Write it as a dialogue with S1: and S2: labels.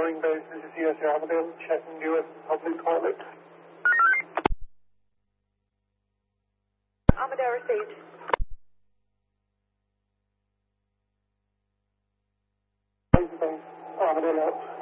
S1: Marine Base, this is US Armadale, checking US public toilet.
S2: Armadale received.
S1: Armadale out.